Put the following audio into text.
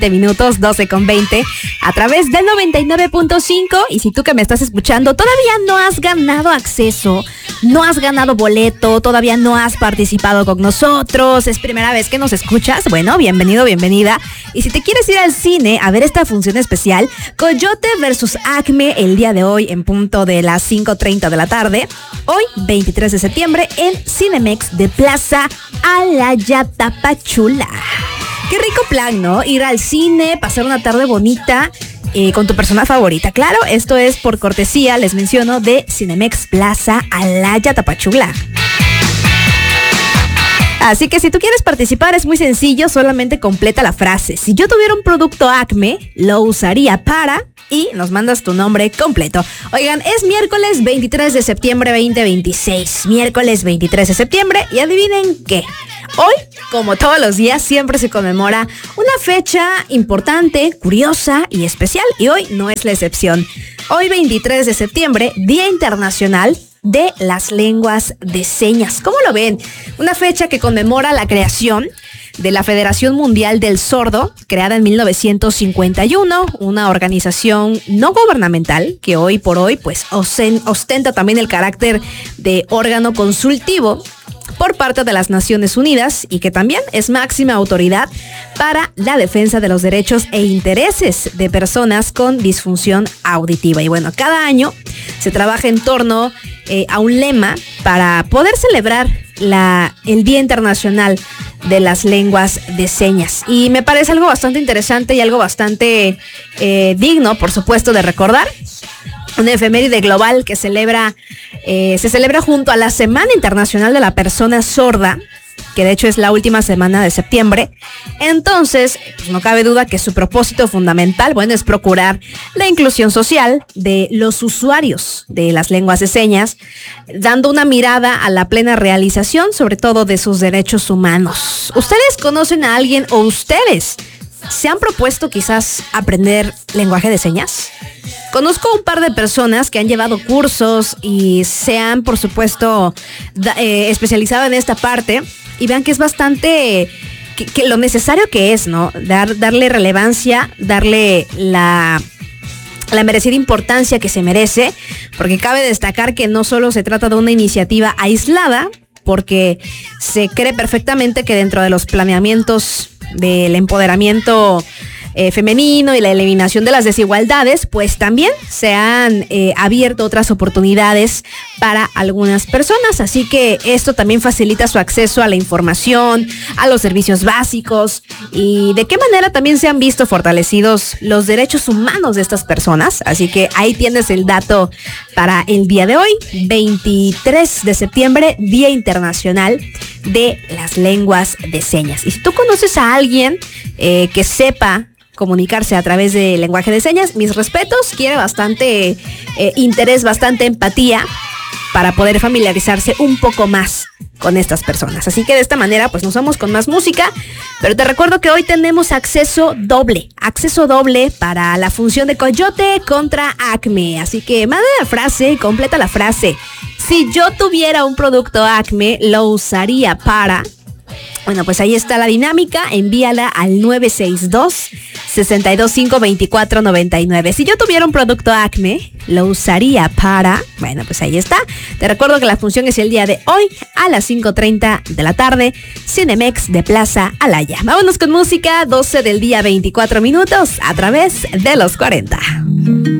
minutos, 12:20, a través del 99.5. Y si tú que me estás escuchando todavía no has ganado acceso, no has ganado boleto, todavía no has participado con nosotros, es primera vez que nos escuchas, bueno, bienvenido, bienvenida. Y si te quieres ir al cine a ver esta función especial, Coyote versus Acme, el día de hoy en punto de las 5:30 de la tarde, hoy 23 de septiembre en Cinemex de Plaza Alaya, Tapachula. Qué rico plan, ¿no? Ir al cine, pasar una tarde bonita con tu persona favorita. Claro, esto es por cortesía, les menciono, de Cinemex Plaza Alaya, Tapachula. Así que si tú quieres participar es muy sencillo, solamente completa la frase: si yo tuviera un producto Acme, lo usaría para... y nos mandas tu nombre completo. Oigan, es miércoles 23 de septiembre 2026. Miércoles 23 de septiembre y adivinen qué. Hoy, como todos los días, siempre se conmemora una fecha importante, curiosa y especial. Y hoy no es la excepción. Hoy 23 de septiembre, Día Internacional de las Lenguas de Señas. ¿Cómo lo ven? Una fecha que conmemora la creación de la Federación Mundial del Sordo, creada en 1951, una organización no gubernamental que hoy por hoy pues ostenta también el carácter de órgano consultivo por parte de las Naciones Unidas y que también es máxima autoridad para la defensa de los derechos e intereses de personas con disfunción auditiva. Y bueno, cada año se trabaja en torno a un lema para poder celebrar el Día Internacional de las Lenguas de Señas. Y me parece algo bastante interesante y algo bastante digno, por supuesto, de recordar. Una efeméride global que se celebra junto a la Semana Internacional de la Persona Sorda, que de hecho es la última semana de septiembre. Entonces, pues no cabe duda que su propósito fundamental, bueno, es procurar la inclusión social de los usuarios de las lenguas de señas, dando una mirada a la plena realización, sobre todo de sus derechos humanos. ¿Ustedes conocen a alguien o ustedes se han propuesto quizás aprender lenguaje de señas? Conozco un par de personas que han llevado cursos y se han, por supuesto, especializado en esta parte, y vean que es bastante, que lo necesario que es, ¿no? Darle relevancia, darle la merecida importancia que se merece, porque cabe destacar que no solo se trata de una iniciativa aislada, porque se cree perfectamente que dentro de los planeamientos del empoderamiento femenino y la eliminación de las desigualdades, pues también se han abierto otras oportunidades para algunas personas, así que esto también facilita su acceso a la información, a los servicios básicos, y de qué manera también se han visto fortalecidos los derechos humanos de estas personas. Así que ahí tienes el dato para el día de hoy, 23 de septiembre, Día Internacional de las Lenguas de Señas. Y si tú conoces a alguien que sepa comunicarse a través de lenguaje de señas, mis respetos, quiere bastante interés, bastante empatía para poder familiarizarse un poco más con estas personas. Así que de esta manera pues nos vamos con más música, pero te recuerdo que hoy tenemos acceso doble para la función de Coyote contra Acme. Así que manda la frase, completa la frase: si yo tuviera un producto Acme, lo usaría para... Bueno, pues ahí está la dinámica, envíala al 962-625-2499. Si yo tuviera un producto Acme, lo usaría para... Bueno, pues ahí está. Te recuerdo que la función es el día de hoy a las 5:30 de la tarde, Cinemex de Plaza Alaya. Vámonos con música, 12 del día, 24 minutos, a través de los 40.